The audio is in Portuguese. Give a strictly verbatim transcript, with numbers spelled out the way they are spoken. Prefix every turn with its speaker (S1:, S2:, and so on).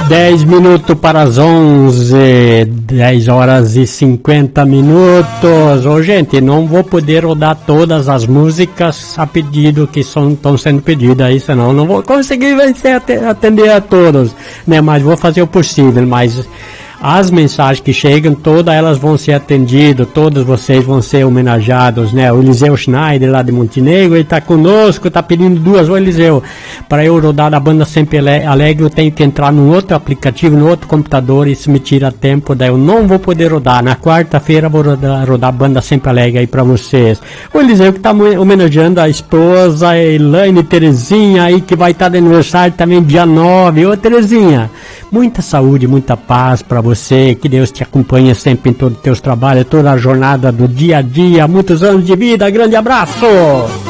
S1: dez minutos para as onze, dez horas e cinquenta minutos. Ô, gente, não vou poder rodar todas as músicas a pedido que estão sendo pedidas aí, senão não vou conseguir vencer, atender a todos, né? Mas vou fazer o possível, mas as mensagens que chegam, todas elas vão ser atendidas, todos vocês vão ser homenageados, né? O Eliseu Schneider, lá de Montenegro, ele está conosco, está pedindo duas. Ô, Eliseu, para eu rodar a banda Sempre Alegre, eu tenho que entrar num outro aplicativo, no outro computador, e isso me tira tempo, daí eu não vou poder rodar. Na quarta-feira vou rodar, rodar a banda Sempre Alegre aí para vocês. O Eliseu que está homenageando a esposa, a Elaine Terezinha aí, que vai estar de aniversário também dia nove. Ô, Terezinha, muita saúde, muita paz para você. Você, que Deus te acompanhe sempre em todos os teus trabalhos, toda a jornada do dia a dia, muitos anos de vida, grande abraço!